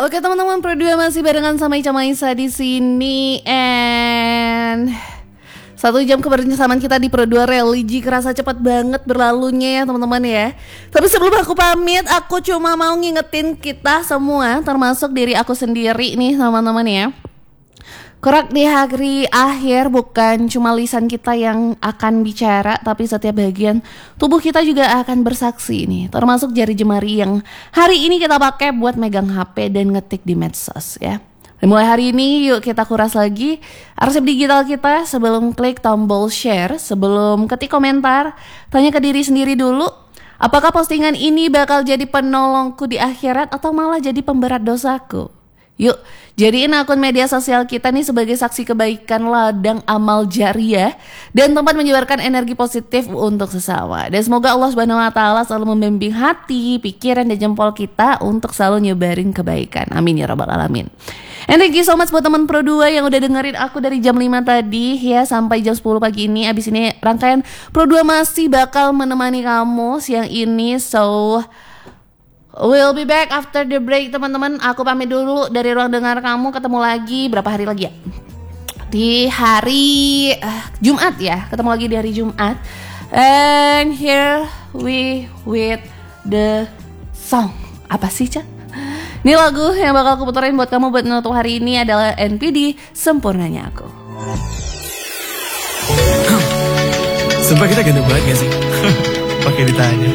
Oke teman-teman, berdua masih barengan sama Ica Maisa di sini, and 1 jam kebersamaan kita di Pro 2 Religi kerasa cepat banget berlalunya ya teman-teman ya. Tapi sebelum aku pamit, aku cuma mau ngingetin kita semua, termasuk diri aku sendiri nih teman-teman ya. Korak di hari akhir bukan cuma lisan kita yang akan bicara, tapi setiap bagian tubuh kita juga akan bersaksi nih, termasuk jari jemari yang hari ini kita pakai buat megang HP dan ngetik di medsos ya. Dan mulai hari ini yuk kita kuras lagi arsip digital kita. Sebelum klik tombol share, sebelum ketik komentar, tanya ke diri sendiri dulu, apakah postingan ini bakal jadi penolongku di akhirat atau malah jadi pemberat dosaku? Yuk, jadiin akun media sosial kita nih sebagai saksi kebaikan, ladang amal jariah, dan tempat menyebarkan energi positif untuk sesama. Dan semoga Allah Subhanahu wa Ta'ala selalu membimbing hati, pikiran, dan jempol kita untuk selalu nyebarin kebaikan. Amin ya rabbal alamin. And thank you so much buat teman Pro 2 yang udah dengerin aku dari jam 5 tadi ya sampai jam 10 pagi ini. Abis ini rangkaian Pro 2 masih bakal menemani kamu siang ini. So we'll be back after the break teman-teman. Aku pamit dulu dari ruang dengar kamu. Ketemu lagi berapa hari lagi ya? Di hari Jumat ya. Ketemu lagi di hari Jumat. And here we with the song. Apa sih Ca? Ini lagu yang bakal aku puterin buat kamu buat menutup hari ini adalah NPD, Sempurnanya Aku. Sumpah kita ganteng banget gak sih? Pakai ditanya.